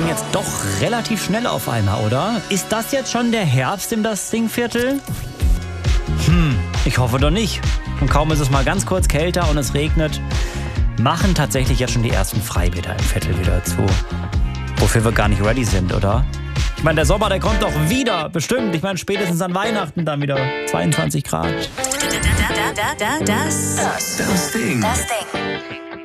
ging jetzt doch relativ schnell auf einmal, oder? Ist das jetzt schon der Herbst im das Dingviertel? Ich hoffe doch nicht. Und kaum ist es mal ganz kurz kälter und es regnet, machen tatsächlich jetzt schon die ersten Freibäder im Viertel wieder zu. Wofür wir gar nicht ready sind, oder? Ich meine, der Sommer, der kommt doch wieder, bestimmt. Ich meine, spätestens an Weihnachten dann wieder 22 Grad. Das Ding.